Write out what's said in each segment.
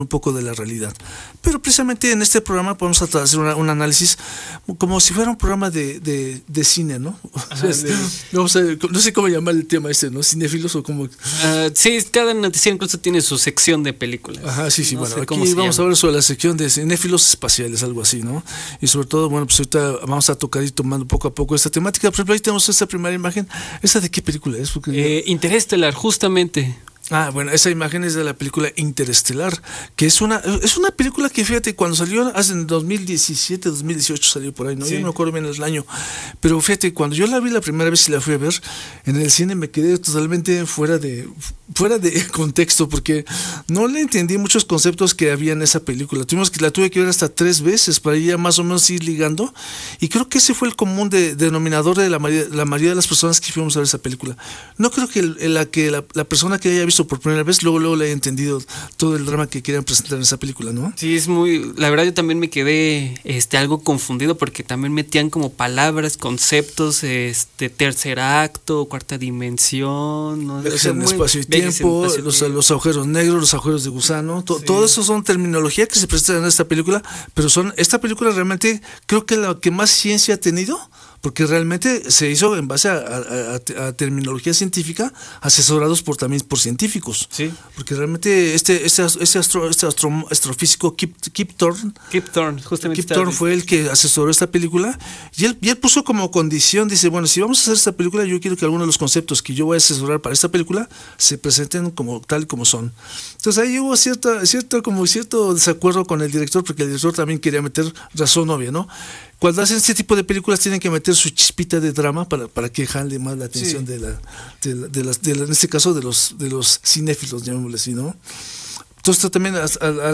un poco de la realidad. Pero precisamente en este programa podemos hacer un análisis como si fuera un programa de cine, ¿no? Ajá, Vamos a, no sé cómo llamar el tema ¿no? Cinéfilos o como... sí, cada noticiero incluso tiene su sección de películas. Ajá, sí, No bueno, sé aquí cómo se vamos a llama. hablar sobre la sección de cinéfilos espaciales, algo así, ¿no? Y sobre todo, bueno, pues ahorita vamos a tocar y tomando poco a poco esta temática. Por ejemplo, ahí tenemos esta primera imagen. ¿Esta de qué película es? Porque Interestelar, justamente. bueno, esa imagen es de la película Interestelar, que es una película que, fíjate, cuando salió hace en 2017, 2018 salió por ahí, no, Sí. yo no me acuerdo bien el año, pero fíjate, cuando yo la vi la primera vez y la fui a ver en el cine me quedé totalmente fuera de contexto, porque no le entendí muchos conceptos que había en esa película. La tuve que ver hasta 3 veces para ya más o menos ir ligando, y creo que ese fue el común denominador de la mayoría de las personas que fuimos a ver esa película. No creo que la persona que haya visto por primera vez luego le haya entendido todo el drama que querían presentar en esa película, ¿no? Sí, la verdad yo también me quedé algo confundido porque también metían como palabras, conceptos, tercer acto, cuarta dimensión, no Viajes en espacio y tiempo, los agujeros negros, los agujeros de gusano, Sí. todo eso son terminología que se presenta en esta película, pero esta película realmente creo que es la que más ciencia ha tenido, porque realmente se hizo en base a terminología científica, asesorados también por científicos. Sí. Porque realmente este astrofísico Kip Thorne fue el que asesoró esta película, y él puso como condición, dice, bueno, si vamos a hacer esta película, yo quiero que algunos de los conceptos que yo voy a asesorar para esta película se presenten tal como son. Entonces ahí hubo cierto desacuerdo con el director, porque el director también quería meter razón obvia, ¿no? Cuando hacen este tipo de películas tienen que meter su chispita de drama para que jale más la atención Sí. en este caso de los cinéfilos, llamémosle así, ¿no? Entonces tú también a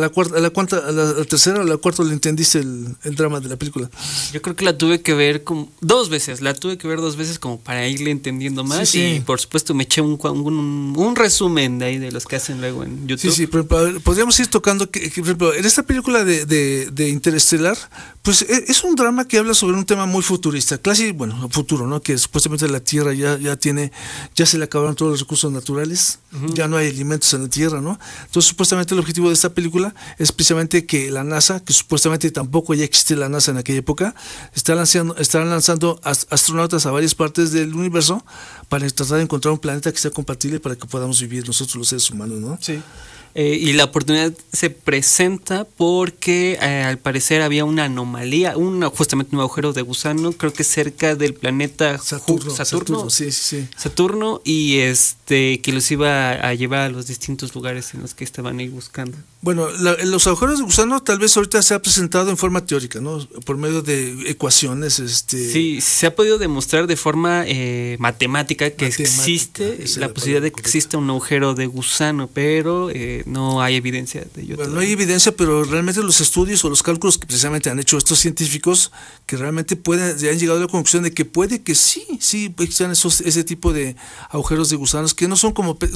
la tercera o a la cuarta le entendiste el drama de la película. Yo creo que la tuve que ver como 2 veces, como para irle entendiendo más, Sí, sí. y por supuesto me eché un resumen de ahí de los que hacen luego en YouTube. Sí, por ejemplo, podríamos ir tocando que, por ejemplo, en esta película de Interestelar, pues es un drama que habla sobre un tema muy futurista, futuro, ¿no? Que supuestamente la Tierra ya se le acabaron todos los recursos naturales, ya no hay alimentos en la Tierra, ¿no? Entonces supuestamente el objetivo de esta película es precisamente que la NASA, que supuestamente tampoco ya existe la NASA en aquella época, estarán lanzando astronautas a varias partes del universo para tratar de encontrar un planeta que sea compatible para que podamos vivir nosotros los seres humanos, ¿no? Sí. Y la oportunidad se presenta porque al parecer había una anomalía, justamente un agujero de gusano, creo que cerca del planeta Saturno, sí. Saturno, y que los iba a llevar a los distintos lugares en los que estaban ahí buscando. Bueno, los agujeros de gusano tal vez ahorita se ha presentado en forma teórica, ¿no? Por medio de ecuaciones. Sí, se ha podido demostrar de forma matemática que existe la posibilidad de que exista un agujero de gusano, pero no hay evidencia de ello. Bueno, no hay evidencia, pero realmente los estudios o los cálculos que precisamente han hecho estos científicos, que realmente ya han llegado a la conclusión de que puede que sí existan ese tipo de agujeros de gusanos que no son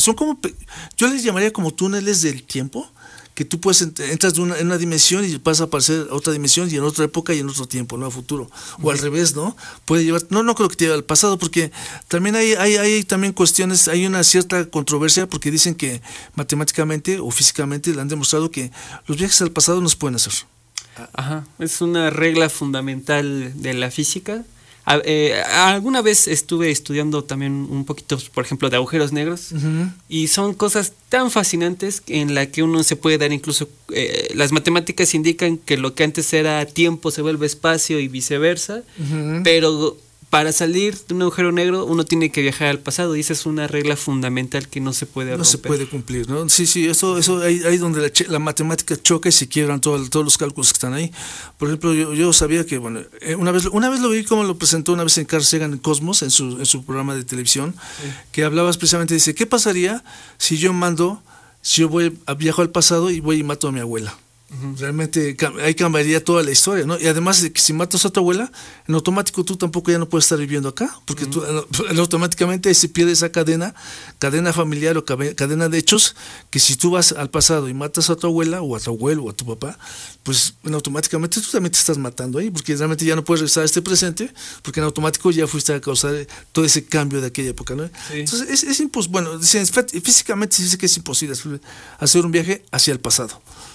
yo les llamaría como túneles del tiempo, que tú entras en una dimensión y pasas a aparecer a otra dimensión y en otra época y en otro tiempo, ¿no? A futuro. O al revés, ¿no? Puede llevar, no creo que te lleve al pasado, porque también hay también cuestiones, hay una cierta controversia, porque dicen que matemáticamente o físicamente le han demostrado que los viajes al pasado no se pueden hacer. Ajá, es una regla fundamental de la física. Alguna vez estuve estudiando también un poquito, por ejemplo, de agujeros negros, y son cosas tan fascinantes en la que uno se puede dar incluso, las matemáticas indican que lo que antes era tiempo se vuelve espacio y viceversa, pero para salir de un agujero negro uno tiene que viajar al pasado, y esa es una regla fundamental que no se puede romper. No se puede cumplir, ¿no? Sí, eso ahí donde la matemática choca y se quiebran todos los cálculos que están ahí. Por ejemplo, yo sabía que, bueno, una vez lo vi como lo presentó una vez en Carl Sagan en Cosmos, en su programa de televisión, que hablaba precisamente, dice, ¿qué pasaría si yo viajo al pasado y voy y mato a mi abuela? Realmente ahí cambiaría toda la historia, ¿no? Y además de que si matas a tu abuela, en automático tú tampoco ya no puedes estar viviendo acá, porque tú automáticamente se pierde esa cadena familiar o cadena de hechos, que si tú vas al pasado y matas a tu abuela o a tu abuelo o a tu papá, pues automáticamente tú también te estás matando ahí, porque realmente ya no puedes regresar a este presente, porque en automático ya fuiste a causar todo ese cambio de aquella época, ¿no? Sí. Entonces es imposible, bueno, físicamente se dice que es imposible hacer un viaje hacia el pasado.